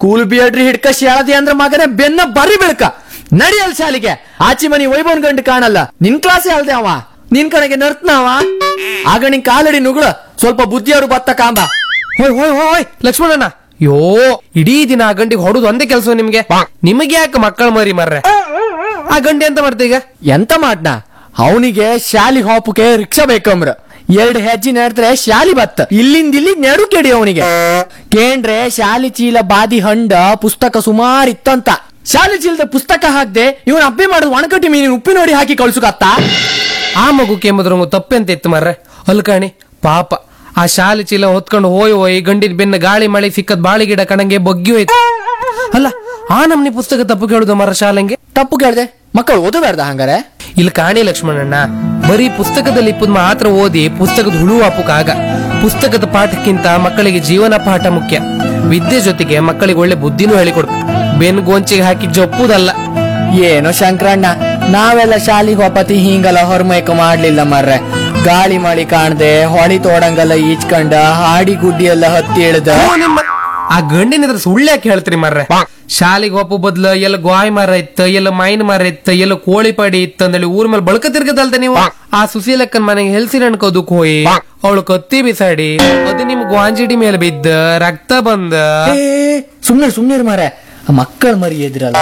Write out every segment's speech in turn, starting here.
School ಬಿಯಡ್ರಿ ಹಿಡ್ಕ ಶಾಳದಿ ಅಂದ್ರ ಮಗನೇ ಬೆನ್ನ ಬರಿ ಬೆಳ್ಕ ನಡಿಯಲ್ ಶಾಲಿಗೆ. ಆಚಿ ಮನಿ ವೈಭವನ್ ಗಂಡು ಕಾಣಲ್ಲ, ನಿನ್ ಕ್ಲಾಸೇ ಅಲ್ದೆ ಅವ, ನಿನ್ ಕಡೆಗೆ ನರ್ತನವ. ಆಗ ನಿನ್ ಕಾಲಡಿ ನುಗ್ಳ ಸ್ವಲ್ಪ ಬುದ್ಧಿಯವರು ಬತ್ತ ಕಾಂಬ. ಹೋಯ್ ಹೋಯ್ ಹೋಯ್ ಲಕ್ಷ್ಮಣಣ್ಣ, ಯೋ ಇಡೀ ದಿನ ಆ ಗಂಡಿಗೆ ಹೊಡುದು ಒಂದೇ ಕೆಲಸ ನಿಮ್ಗೆ. ನಿಮಗೆ ಯಾಕೆ ಮಕ್ಕಳ ಮರಿ ಮರ್ರೆ? ಆ ಗಂಡಿ ಎಂತ ಮಾಡ್ತ ಈಗ? ಎಂತ ಮಾಡ್ನ, ಅವನಿಗೆ ಶಾಲಿ ಹೋಪಕ್ಕೆ ರಿಕ್ಷಾ ಬೇಕಂಬ್ರ. 2 ಹೆಜ್ಜೆ ನಡೆದ್ರೆ ಶಾಲಿ ಬತ್ತ, ಇಲ್ಲಿಂದ ಇಲ್ಲಿ ನೆಡು ಕೆಡಿ ಅವನಿಗೆ. ಕೇಂದ್ರೆ ಶಾಲಿ ಚೀಲ ಬಾದಿ ಹಂಡ ಪುಸ್ತಕ ಸುಮಾರು ಇತ್ತಂತ. ಶಾಲಿ ಚೀಲದ ಪುಸ್ತಕ ಹಾಕ್ದೆ ಇವನ್ ಅಪ್ಪಿ ಮಾಡುದು ಒಣಕಟ್ಟಿ ಮೀನಿನ ಉಪ್ಪಿ ನೋಡಿ ಹಾಕಿ ಕಳ್ಸುಕತ್ತ. ಆ ಮಗು ಕೆಮ್ಮದ್ರಂಗು ತಪ್ಪೆಂತ ಇತ್ತು ಮರ್ರೆ. ಅಲ್ಕಾಣಿ ಪಾಪ ಆ ಶಾಲೆ ಚೀಲ ಹೊತ್ಕೊಂಡು ಹೋಯ್ ಗಂಡಿನ ಬೆನ್ನ ಗಾಳಿ ಮಳೆ ಸಿಕ್ಕದ್ ಬಾಳಿ ಗಿಡ ಕಣಂಗೆ ಬಗ್ಗಿ ಹೋಯ್ತು. ಅಲ್ಲ ಆ ನಮ್ನಿ ಪುಸ್ತಕ ತಪ್ಪು ಕೇಳುದು ಮರ ಶಾಲೆಂಗೆ? ತಪ್ಪು ಕೇಳ್ದೆ, ಮಕ್ಕಳು ಓದಬೇಡ್ದ ಹಂಗಾರೆ? ಇಲ್ಲಿ ಕಾಣಿ ಲಕ್ಷ್ಮಣಣ್ಣ, ಬರೀ ಪುಸ್ತಕದಲ್ಲಿ ಇಪ್ಪದ್ ಮಾತ್ರ ಓದಿ ಪುಸ್ತಕದ ಹುಳು ಆಗ. ಪುಸ್ತಕದ ಪಾಠಕ್ಕಿಂತ ಮಕ್ಕಳಿಗೆ ಜೀವನ ಪಾಠ ಮುಖ್ಯ. ವಿದ್ಯೆ ಜೊತೆಗೆ ಮಕ್ಕಳಿಗೆ ಒಳ್ಳೆ ಬುದ್ಧಿನೂ ಹೇಳಿಕೊಡ್ತು. ಬೆನ್ ಗೋಂಚಿಗೆ ಹಾಕಿ ಜಪ್ಪುದಲ್ಲ. ಏನೋ ಶಂಕರಣ್ಣ, ನಾವೆಲ್ಲ ಶಾಲಿಗೆ ಹೋಪತಿ ಹಿಂಗಲ್ಲ ಹೊರಮೈಕ ಮಾಡ್ಲಿಲ್ಲ ಮರ್ರೆ. ಗಾಳಿ ಮಳಿ ಕಾಣ್ದೆ ಹೊಳಿ ತೋಡಂಗಲ್ಲ ಈಚ್ಕಂಡ ಹಾಡಿ ಗುಡ್ಡಿ ಎಲ್ಲ ಹತ್ತಿ ಇಳ್ದ. ಆ ಗಂಡಿನ ಸುಳ್ಳು ಯಾಕೆ ಹೇಳ್ತೀರಿ ಮರ್ರೆ? ಶಾಲೆಗೆ ಒಪ್ಪು ಬದ್ಲ ಎಲ್ಲ ಗಾಯ್ ಮರ ಇತ್ತ, ಎಲ್ಲ ಮೈನ್ ಮರ ಇತ್ತ, ಎಲ್ಲ ಕೋಳಿ ಪಡಿ ಇತ್ತ ಅಂದೇಳಿ ಊರ್ ಮೇಲೆ ಬಳಕ ತಿರ್ಗದಲ್ದ ನೀವು. ಆ ಸುಶೀಲಕ್ಕನ್ ಮನೆಗೆ ಹೆಲ್ಸಿನ ಅನ್ಕೋದಕ್ ಹೋಯಿ ಅವಳು ಕತ್ತಿ ಬಿಸಾಡಿ ಅದು ನಿಮ್ ಗ್ವಾಂಜಿಡಿ ಮೇಲೆ ಬಿದ್ದ ರಕ್ತ ಬಂದ. ಸುಮ್ನೆ ಮಾರೆ, ಮಕ್ಕಳ ಮರಿ ಎದ್ರಲ್ಲ.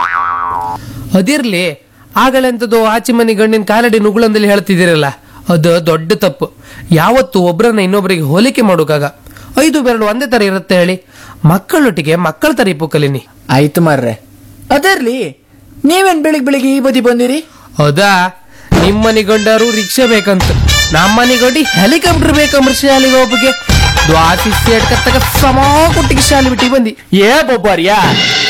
ಅದಿರ್ಲಿ, ಆಗಲೆಂತದ್ದು ಆಚೆ ಮನೆ ಗಂಡಿನ ಕಾಲಡಿ ನುಗ್ಳಂದಲ್ಲಿ ಹೇಳ್ತಿದ್ದೀರಲ್ಲ, ಅದು ದೊಡ್ಡ ತಪ್ಪು. ಯಾವತ್ತು ಒಬ್ರನ್ನ ಇನ್ನೊಬ್ಬರಿಗೆ ಹೋಲಿಕೆ ಮಾಡೋಕಾಗ 5 ಬೆರಳು ಒಂದೇ ತರ ಇರುತ್ತೆ ಹೇಳಿ. ಮಕ್ಕಳೊಟ್ಟಿಗೆ ಮಕ್ಕಳ ತರ ಇಪ್ಪು ಕಲೀನಿ. ಆಯ್ತು ಮಾರ್ರೆ, ಅದರ್ಲಿ ನೀವೇನ್ ಬೆಳಿಗ್ಗೆ ಈ ಬದಿ ಬಂದಿರಿ? ಹೌದಾ, ನಿಮ್ಮನೆ ಗಂಡರು ರಿಕ್ಷಾ ಬೇಕಂತ, ನಮ್ಮನೆ ಗಂಡಿ ಹೆಲಿಕಾಪ್ಟರ್ ಬೇಕಂಬ್ರ ಶಾಲೆಗೆ ಒಬ್ಬಗೆ ದ್ವಾಸಿ ಸೇಡ್ಕತ್ತಾಗ ಸಮ ಕೊಟ್ಟಿಗೆ ಶಾಲೆ ಬಿಟ್ಟಿ ಬಂದಿ. ಏ ಬೊಬ್ಬಾರಿಯಾ